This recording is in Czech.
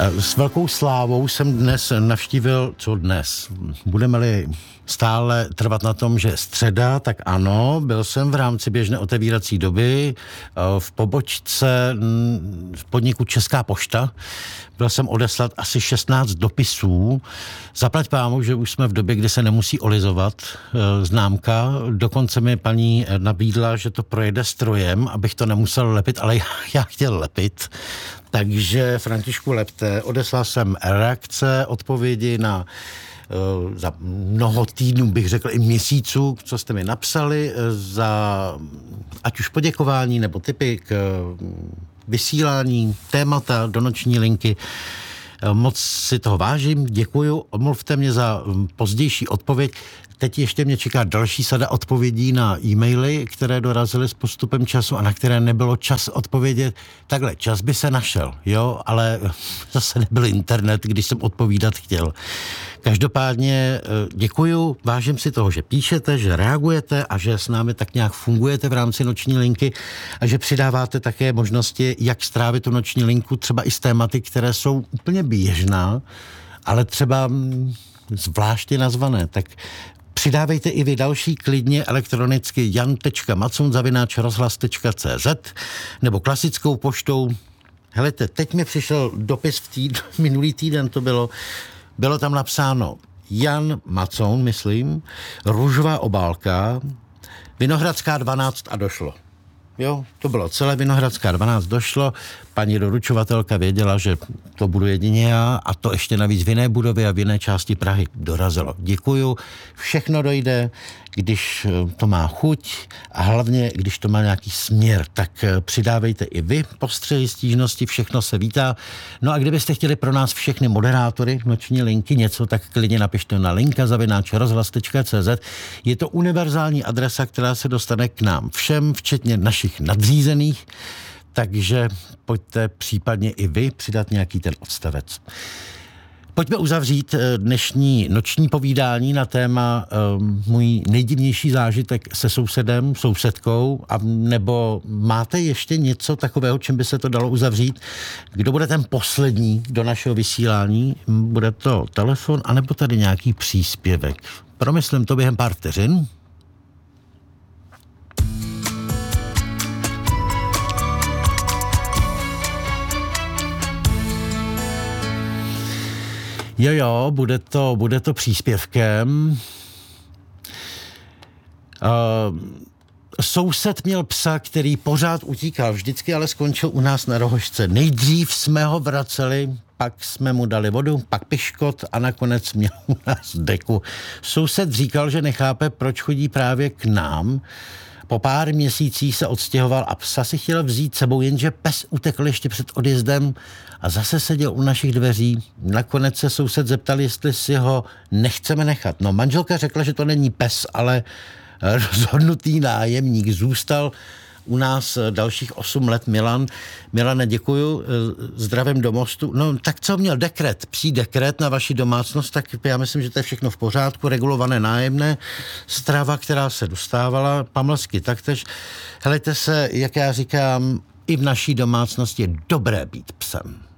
S velkou slávou jsem dnes navštívil, co dnes? Budeme-li stále trvat na tom, že je středa, tak ano, byl jsem v rámci běžné otevírací doby v pobočce v podniku Česká pošta. Byl jsem odeslat asi 16 dopisů. Zaplať pámu, že už jsme v době, kdy se nemusí olizovat známka. Dokonce mi paní nabídla, že to projede strojem, abych to nemusel lepit, ale já chtěl lepit. Takže Františku, lepte. Odeslal jsem reakce, odpovědi na za mnoho týdnů, bych řekl i měsíců, co jste mi napsali, za ať už poděkování nebo tipy k vysílání, témata do noční linky. Moc si toho vážím, děkuju. Omluvte mě za pozdější odpověď. Teď ještě mě čeká další sada odpovědí na e-maily, které dorazily s postupem času a na které nebylo čas odpovědět. Takhle, čas by se našel, jo, ale zase nebyl internet, když jsem odpovídat chtěl. Každopádně děkuju, vážím si toho, že píšete, že reagujete a že s námi tak nějak fungujete v rámci noční linky a že přidáváte také možnosti, jak strávit tu noční linku, třeba i z tématy, které jsou úplně běžná, ale třeba zvláště nazvané. Tak přidávejte i vy další klidně elektronicky jan.macun@rozhlas.cz nebo klasickou poštou. Helejte, teď mi přišel dopis minulý týden to bylo tam napsáno Jan Macon, myslím, růžová obálka, Vinohradská 12 a došlo. Jo, to bylo celé, Vinohradská 12 došlo, paní doručovatelka věděla, že to budu jedině já a to ještě navíc v jiné budově a v jiné části Prahy dorazilo. Děkuju, všechno dojde, když to má chuť a hlavně, když to má nějaký směr, tak přidávejte i vy postřehy, stížnosti, všechno se vítá. No a kdybyste chtěli pro nás všechny moderátory noční linky něco, tak klidně napište na linka@rozhlas.cz. Je to univerzální adresa, která se dostane k nám všem, včetně našich nadřízených, takže pojďte případně i vy přidat nějaký ten odstavec. Pojďme uzavřít dnešní noční povídání na téma můj nejdivnější zážitek se sousedem, sousedkou, a nebo máte ještě něco takového, čím by se to dalo uzavřít? Kdo bude ten poslední do našeho vysílání? Bude to telefon, anebo tady nějaký příspěvek? Promyslím to během pár vteřin. Jo, bude to příspěvkem. Soused měl psa, který pořád utíkal, vždycky ale skončil u nás na rohožce. Nejdřív jsme ho vraceli, pak jsme mu dali vodu, pak piškot a nakonec měl u nás deku. Soused říkal, že nechápe, proč chodí právě k nám. Po pár měsících se odstěhoval a psa si chtěl vzít sebou, jenže pes utekl ještě před odjezdem a zase seděl u našich dveří. Nakonec se soused zeptal, jestli si ho nechceme nechat. No, manželka řekla, že to není pes, ale rozhodnutý nájemník. Zůstal u nás dalších 8 let Milan. Milane, děkuju, zdravím do Mostu. No, tak co měl dekret? Psí dekret na vaši domácnost, tak já myslím, že to je všechno v pořádku, regulované nájemné, strava, která se dostávala, pamlsky taktéž. Helejte se, jak já říkám, i v naší domácnosti je dobré být psem.